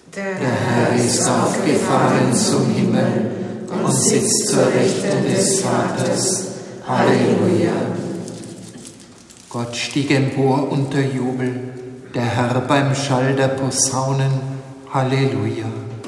Der Herr ist aufgefahren zum Himmel und sitzt zur Rechten des Vaters. Halleluja. Gott stieg empor unter Jubel, der Herr beim Schall der Posaunen. Halleluja.